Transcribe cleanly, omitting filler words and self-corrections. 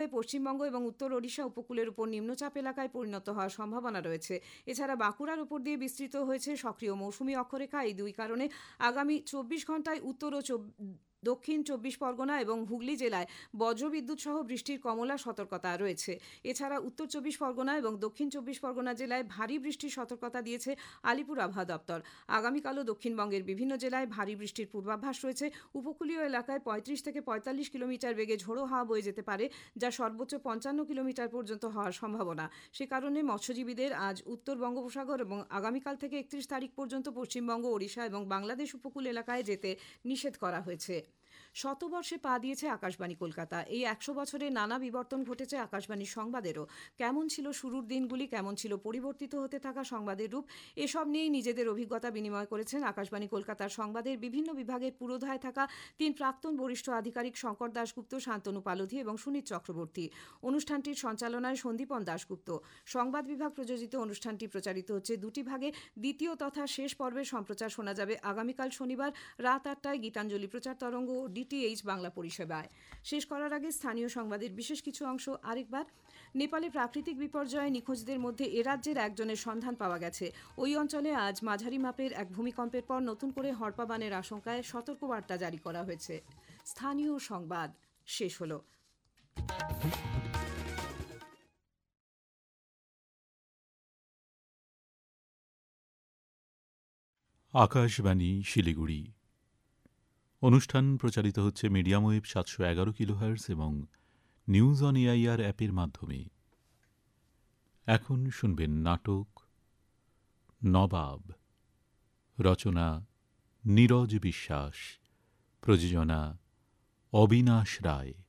পশ্চিমবঙ্গ এবং উত্তর ওড়িশা উপকূলের উপর নিম্নচাপ এলাকায় পরিণত হওয়ার সম্ভাবনা রয়েছে। এছাড়া বাঁকুড়ার উপর দিয়ে বিস্তৃত হয়েছে সক্রিয় মৌসুমী অক্ষরেখা। এই দুই কারণে আগামী 24 ঘন্টায় উত্তর ও দক্ষিণ 24 পরগনা এবং হুগলি জেলায় বজ্রবিদ্যুৎ সহ বৃষ্টির কমলা সতর্কতা রয়েছে। এছাড়া উত্তর 24 পরগনা এবং দক্ষিণ 24 পরগনা জেলায় ভারী বৃষ্টির সতর্কতা দিয়েছে আলিপুর আবহাওয়া দপ্তর। আগামীকালও দক্ষিণবঙ্গের বিভিন্ন জেলায় ভারী বৃষ্টির পূর্বাভাস রয়েছে। উপকূলীয় এলাকায় 35 থেকে 45 কিলোমিটার বেগে ঝোড়ো হাওয়া বয়ে যেতে পারে, যা সর্বোচ্চ 55 কিলোমিটার পর্যন্ত হওয়ার সম্ভাবনা। সে কারণে মৎস্যজীবীদের আজ উত্তর বঙ্গোপসাগর এবং আগামীকাল থেকে 31 তারিখ পর্যন্ত পশ্চিমবঙ্গ, ওড়িশা এবং বাংলাদেশ উপকূল এলাকায় যেতে নিষেধ করা হয়েছে। শতবর্ষে পা দিয়েছে আকাশবাণী কলকাতা। এই 100 বছরে নানা বিবর্তন ঘটেছে আকাশবাণীর সংবাদেরও। কেমন ছিল শুরুর দিনগুলি, কেমন ছিল পরিবর্তিত হতে থাকা সংবাদের রূপ, এসব নিয়েই নিজেদের অভিজ্ঞতা বিনিময় করেছেন আকাশবাণী কলকাতার সংবাদের বিভিন্ন বিভাগের পুরোধায় থাকা 3 প্রাক্তন বরিষ্ঠ আধিকারিক শঙ্কর দাশগুপ্ত, শান্তনু পালোধি এবং সুনীত চক্রবর্তী। অনুষ্ঠানটির সঞ্চালনায় সন্দীপন দাশগুপ্ত। সংবাদ বিভাগ প্রযোজিত অনুষ্ঠানটি প্রচারিত হচ্ছে 2টি ভাগে। দ্বিতীয় তথা শেষ পর্বের সম্প্রচার শোনা যাবে আগামীকাল শনিবার রাত 8টায় গীতাঞ্জলি প্রচার তরঙ্গ ও ডিটিএইচ বাংলা পরিষেবায়। শেষ করার আগে স্থানীয় সংবাদের বিশেষ কিছু অংশ আরেকবার। নেপালে প্রাকৃতিক বিপর্যয়ে নিখোঁজদের মধ্যে এ রাজ্যের একজনের সন্ধান পাওয়া গেছে। ওই অঞ্চলে আজ মাঝারি মাপের এক ভূমিকম্পের পর নতুন করে হড়পাবানের আশঙ্কায় সতর্কবার্তা জারি করা হয়েছে। স্থানীয় সংবাদ শেষ হলো। আকাশবাণী শিলিগুড়ি। অনুষ্ঠান প্রচারিত হচ্ছে মিডিয়াম ওয়েভ 711 কিলোহার্টজ এবং নিউজ অন এআইআর অ্যাপের মাধ্যমে। এখন শুনবেন নাটক নবাব। রচনা নীরজ বিশ্বাস, প্রযোজনা অবিনাশ রায়।